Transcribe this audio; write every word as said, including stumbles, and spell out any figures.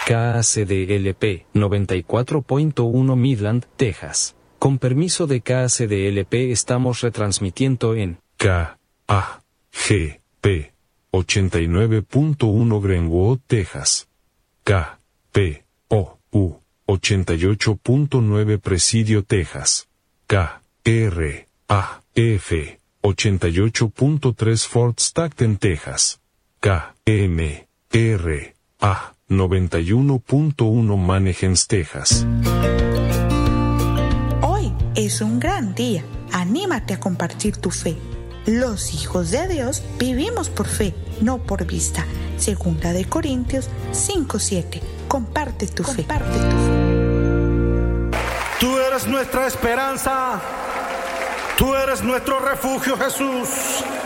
K A C D L P noventa y cuatro punto uno Midland, Texas. Con permiso de K A C D L P estamos retransmitiendo en K A G P ochenta y nueve punto uno Greenwood, Texas. K P O U ochenta y ocho punto nueve Presidio, Texas. K R A F ochenta y ocho punto tres Fort Stockton, Texas. K M R A noventa y uno punto uno Manahems, Texas. Hoy es un gran día. Anímate a compartir tu fe. Los hijos de Dios vivimos por fe, no por vista. Segunda de Corintios cinco siete. Comparte tu fe. Comparte tu fe. Tú eres nuestra esperanza. Tú eres nuestro refugio, Jesús.